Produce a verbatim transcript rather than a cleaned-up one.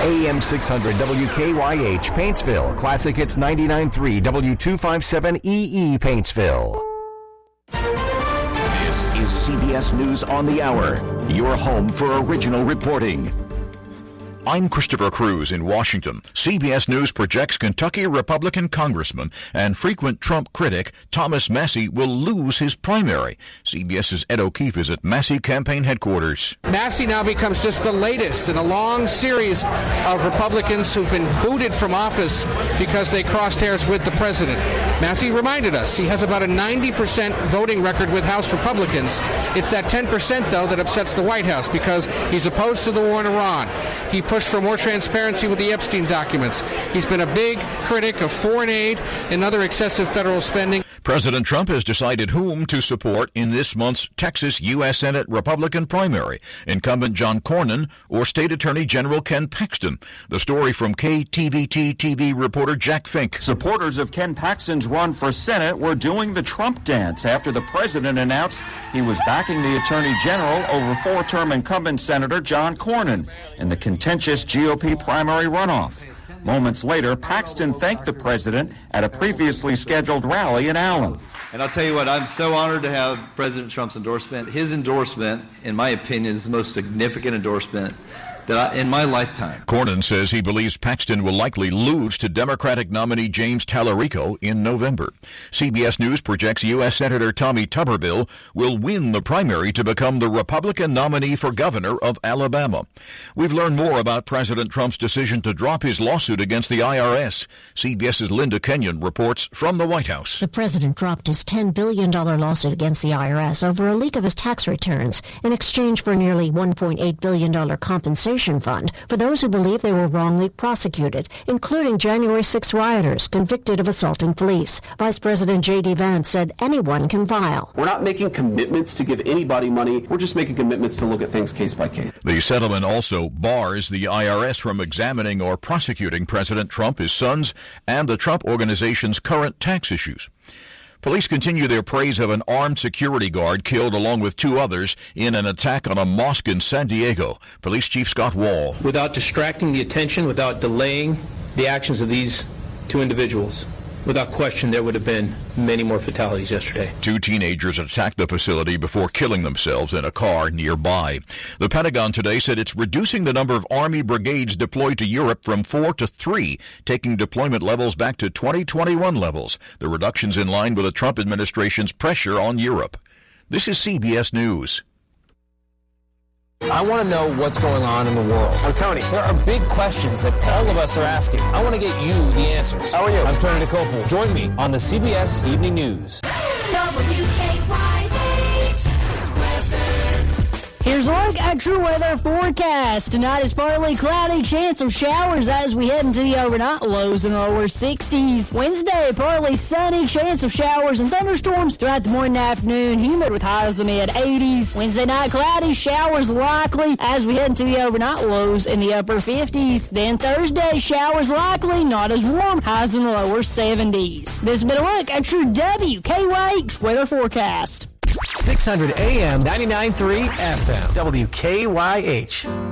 A M six hundred W K Y H, Paintsville. Classic Hits ninety-nine point three, W two fifty-seven E E, Paintsville. This is C B S News on the Hour, your home for original reporting. I'm Christopher Cruz in Washington. C B S News projects Kentucky Republican Congressman and frequent Trump critic Thomas Massie will lose his primary. CBS's Ed O'Keefe is at Massie campaign headquarters. Massie now becomes just the latest in a long series of Republicans who've been booted from office because they crossed hairs with the president. Massie reminded us he has about a ninety percent voting record with House Republicans. It's that ten percent, though, that upsets the White House because he's opposed to the war in Iran. He pushed for more transparency with the Epstein documents. He's been a big critic of foreign aid and other excessive federal spending. President Trump has decided whom to support in this month's Texas U S Senate Republican primary, incumbent John Cornyn or State Attorney General Ken Paxton. The story from K T V T T V reporter Jack Fink. Supporters of Ken Paxton's run for Senate were doing the Trump dance after the president announced he was backing the Attorney General over four-term incumbent Senator John Cornyn in the contentious G O P primary runoff. Moments later, Paxton thanked the president at a previously scheduled rally in Allen. And I'll tell you what, I'm so honored to have President Trump's endorsement. His endorsement, in my opinion, is the most significant endorsement that I, in my lifetime. Cornyn says he believes Paxton will likely lose to Democratic nominee James Tallarico in November. C B S News projects U S Senator Tommy Tuberville will win the primary to become the Republican nominee for governor of Alabama. We've learned more about President Trump's decision to drop his lawsuit against the I R S. CBS's Linda Kenyon reports from the White House. The president dropped his ten billion dollars lawsuit against the I R S over a leak of his tax returns in exchange for nearly one point eight billion dollars compensation fund for those who believe they were wrongly prosecuted, including January sixth rioters convicted of assaulting police. Vice President J D. Vance said anyone can file. We're not making commitments to give anybody money. We're just making commitments to look at things case by case. The settlement also bars the I R S from examining or prosecuting President Trump, his sons, and the Trump Organization's current tax issues. Police continue their praise of an armed security guard killed along with two others in an attack on a mosque in San Diego. Police Chief Scott Wall. Without distracting the attention, without delaying the actions of these two individuals, without question, there would have been many more fatalities yesterday. Two teenagers attacked the facility before killing themselves in a car nearby. The Pentagon today said it's reducing the number of Army brigades deployed to Europe from four to three, taking deployment levels back to twenty twenty-one levels. The reduction's in line with the Trump administration's pressure on Europe. This is C B S News. I want to know what's going on in the world. I'm Tony. There are big questions that all of us are asking. I want to get you the answers. How are you? I'm Tony DeCopel. Join me on the C B S Evening News. W K Y H. Here's a look at true weather forecast. Tonight is partly cloudy, chance of showers as we head into the overnight, lows in the lower sixties. Wednesday, partly sunny, chance of showers and thunderstorms throughout the morning and afternoon, humid with highs in the mid eighties. Wednesday night, cloudy, showers likely as we head into the overnight, lows in the upper fifties. Then Thursday, showers likely, not as warm, highs in the lower seventies. This has been a look at true W K Y H weather forecast. six hundred A M, ninety-nine point three F M, W K Y H.